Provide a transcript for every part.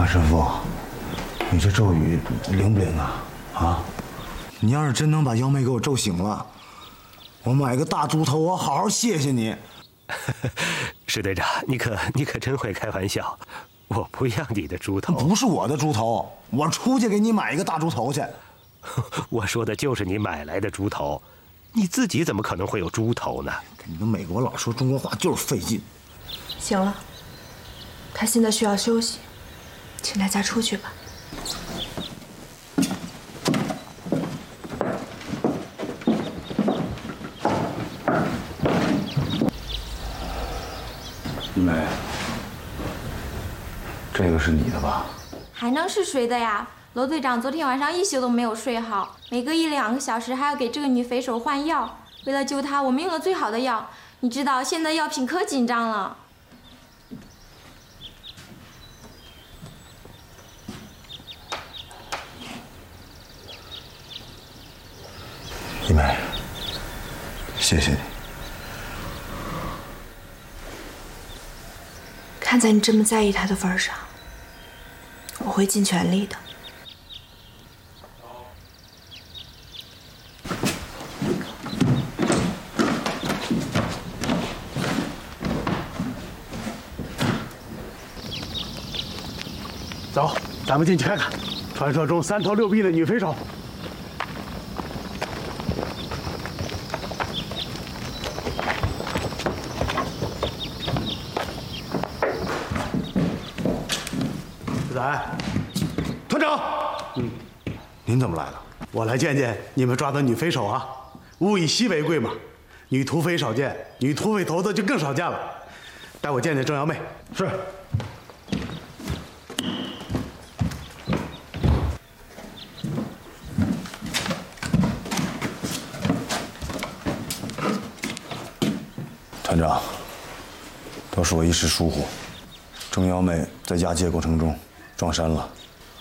马师傅，你这咒语灵不灵啊？啊，你要是真能把幺妹给我咒醒了，我买个大猪头，我好好谢谢你。 石队长，你可真会开玩笑。我不要你的猪头， 不是我的猪头，我出去给你买一个大猪头去。 我说的就是你买来的猪头，你自己怎么可能会有猪头呢？ 你们美国佬说中国话就是费劲。 行了，他现在需要休息，请大家出去吧。 一梅，这个是你的吧？ 还能是谁的呀？罗队长昨天晚上一宿都没有睡好，每隔1-2个小时还要给这个女匪首换药。为了救她，我们用了最好的药。你知道现在药品可紧张了。 一梅，谢谢你。 看在你这么在意他的份上，我会尽全力的。 走，咱们进去看看，传说中3头6臂的女匪首。子弹，团长， 您怎么来了？ 我来见见你们抓的女匪首啊！物以稀为贵嘛，女土匪少见，女土匪头子就更少见了。带我见见郑瑶妹。 是。团长，都是我一时疏忽，郑瑶妹在押解过程中撞山了。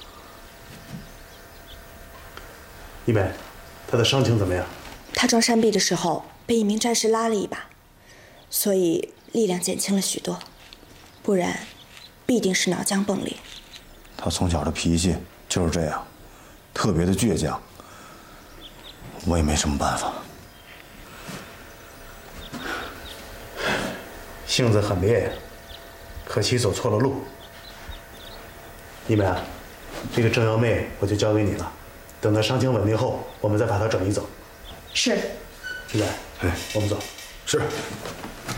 一梅，她的伤情怎么样？ 他撞山壁的时候被一名战士拉了一把，所以力量减轻了许多，不然必定是脑浆迸裂。 他从小的脾气就是这样，特别的倔强，我也没什么办法。 性子很烈呀，可惜走错了路。一梅啊，这个郑瑶妹我就交给你了，等她伤情稳定后，我们再把她转移走。 是。 现在，我们走。 是。